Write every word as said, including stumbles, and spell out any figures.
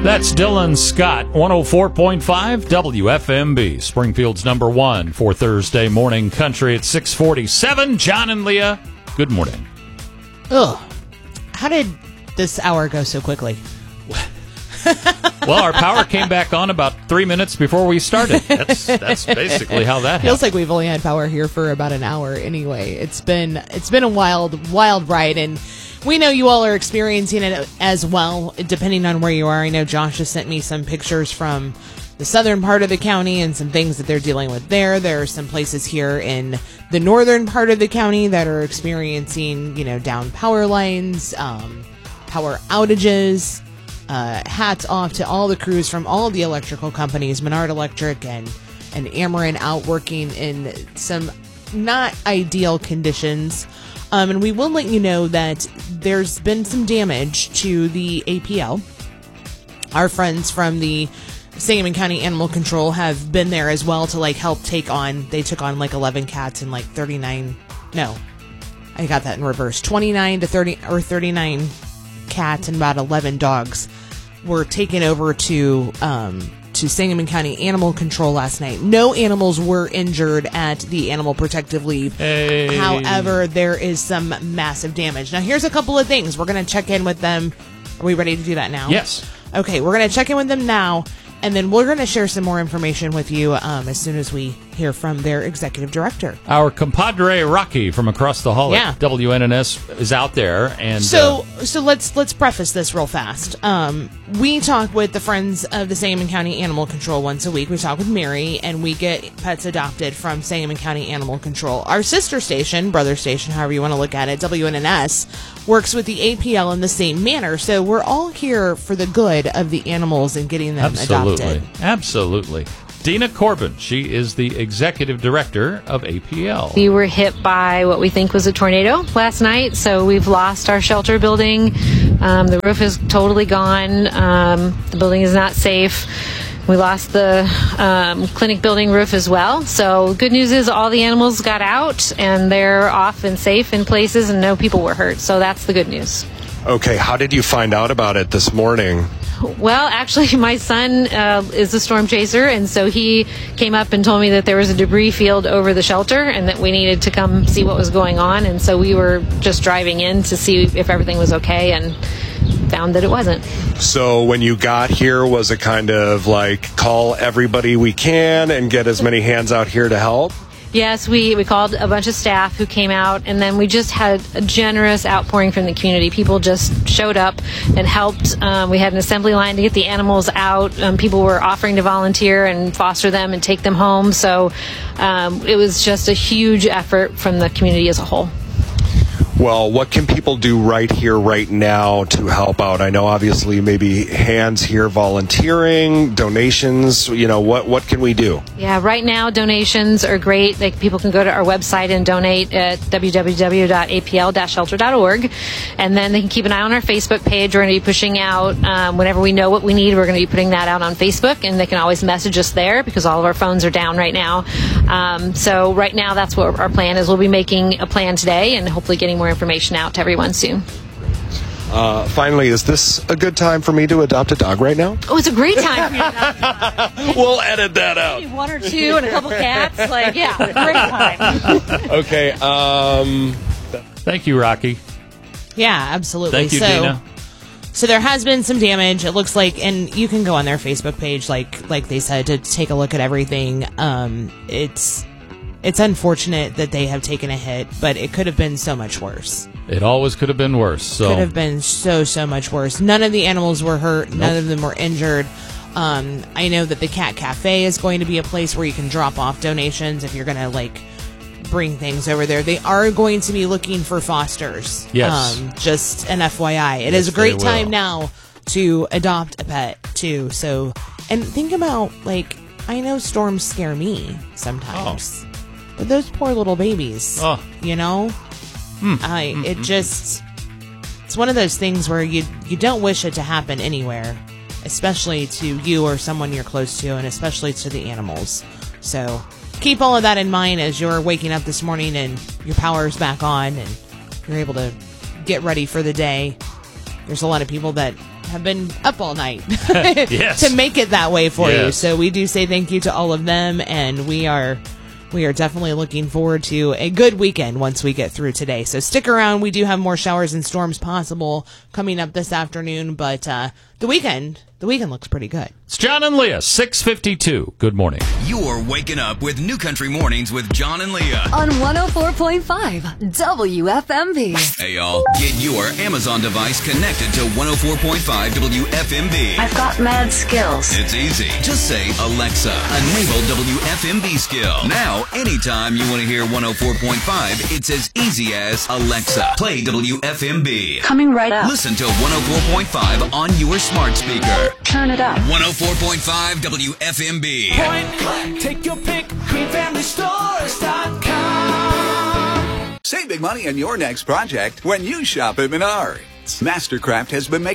That's Dylan Scott, one oh four point five W F M B, Springfield's number one for Thursday morning country at six forty-seven. John and Leah, good morning. Ugh. How did this hour go so quickly? Well, our power came back on about three minutes before we started. That's that's basically how that Feels happened. like we've only had power here for about an hour anyway. It's been it's been a wild, wild ride, and we know you all are experiencing it as well, depending on where you are. I know Josh has sent me some pictures from the southern part of the county and some things that they're dealing with there. There are some places here in the northern part of the county that are experiencing, you know, down power lines, um, power outages. Uh, hats off to all the crews from all the electrical companies, Menard Electric and, and Ameren, out working in some not ideal conditions. Um, and we will let you know that there's been some damage to the A P L. Our friends from the Sangamon County Animal Control have been there as well to like help take on, they took on like eleven cats and like thirty-nine, no, I got that in reverse, twenty-nine to thirty or thirty-nine cats and about eleven dogs were taken over to um, to Sangamon County Animal Control last night. No animals were injured at the Animal Protective Leave. Hey. However, there is some massive damage. Now, here's a couple of things. We're going to check in with them. Are we ready to do that now? Yes. Okay, we're going to check in with them now, and then we're going to share some more information with you um, as soon as we hear from their executive director. Our compadre Rocky from across the hall Yeah. at W N N S is out there, and So, uh, so let's let's preface this real fast. Um, we talk with the Friends of the Sangamon County Animal Control once a week. We talk with Mary, and we get pets adopted from Sangamon County Animal Control. Our sister station, brother station, however you want to look at it, W N N S, works with the A P L in the same manner. So we're all here for the good of the animals and getting them absolutely, adopted. absolutely. Dina Corbin, she is the executive director of A P L. We were hit by what we think was a tornado last night, so we've lost our shelter building. Um, the roof is totally gone. Um, the building is not safe. We lost the um, clinic building roof as well. So good news is all the animals got out and they're off and safe in places and no people were hurt. So that's the good news. Okay, how did you find out about it this morning? Well, actually, my son uh, is a storm chaser, and so he came up and told me that there was a debris field over the shelter and that we needed to come see what was going on. And so we were just driving in to see if everything was okay and found that it wasn't. So when you got here, was it kind of like call everybody we can and get as many hands out here to help? Yes, we, we called a bunch of staff who came out, and then we just had a generous outpouring from the community. People just showed up and helped. Um, we had an assembly line to get the animals out. Um, people were offering to volunteer and foster them and take them home. So um, it was just a huge effort from the community as a whole. Well, what can people do right here, right now to help out? I know obviously maybe hands here volunteering, donations, you know, what, what can we do? Yeah, right now donations are great. Like, people can go to our website and donate at w w w dot a p l dash shelter dot org. And then they can keep an eye on our Facebook page. We're going to be pushing out, um, whenever we know what we need, we're going to be putting that out on Facebook. And they can always message us there because all of our phones are down right now. Um, so right now that's what our plan is. We'll be making a plan today and hopefully getting more information out to everyone soon. Uh, finally, is this a good time for me to adopt a dog right now? Oh, it's a great time for you to adopt a dog. We'll edit that out. Maybe one or two and a couple cats. Like, yeah, great time. Okay. Um, Thank you, Rocky. Yeah, absolutely. Thank you, so, Dina. So there has been some damage. It looks like, and you can go on their Facebook page, like like they said, to take a look at everything. Um, it's it's unfortunate that they have taken a hit, but it could have been so much worse. It always could have been worse. So Could have been so so much worse. None of the animals were hurt. Nope. None of them were injured. Um, I know that the Cat Cafe is going to be a place where you can drop off donations if you're going to like bring things over there. They are going to be looking for fosters. Yes. Um, just an F Y I. It Yes, is a great they time will. now to adopt a pet too. So, and think about, like, I know storms scare me sometimes, but those poor little babies, Oh. you know, Mm. I it just it's one of those things where you you don't wish it to happen anywhere, especially to you or someone you're close to, and especially to the animals. So keep all of that in mind as you're waking up this morning and your power's back on and you're able to get ready for the day. There's a lot of people that have been up all night Yes. to make it that way for you. Yes. So we do say thank you to all of them, and we are we are definitely looking forward to a good weekend once we get through today. So stick around. We do have more showers and storms possible coming up this afternoon, but uh, the weekend the weekend looks pretty good. It's John and Leah, six fifty-two. Good morning. You're waking up with New Country Mornings with John and Leah. On one oh four point five W F M B. Hey, y'all. Get your Amazon device connected to one oh four point five W F M B. I've got mad skills. It's easy. Just say, Alexa, enable W F M B skill. Now, anytime you want to hear one oh four point five, it's as easy as, Alexa, play W F M B. Coming right up. Listen to one oh four point five on your smart speaker. Turn it up. one oh four point five W F M B. Point click, take your pick, green family stores dot com. Save big money on your next project when you shop at Menards. Mastercraft has been making